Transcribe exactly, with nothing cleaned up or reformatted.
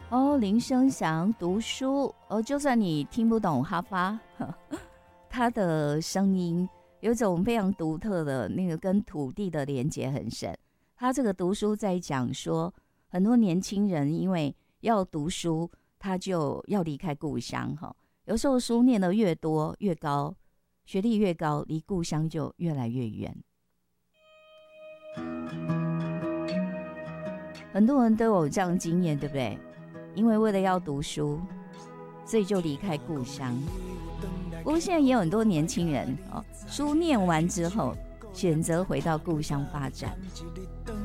哦，林生祥读书哦，就算你听不懂哈发，他的声音有一种非常独特的那个跟土地的连结很深。他这个读书在讲说，很多年轻人因为要读书，他就要离开故乡哈。有时候书念得越多越高，学历越高，离故乡就越来越远。很多人都有这样的经验，对不对？因为为了要读书，所以就离开故乡。不过现在也有很多年轻人哦，书念完之后选择回到故乡发展。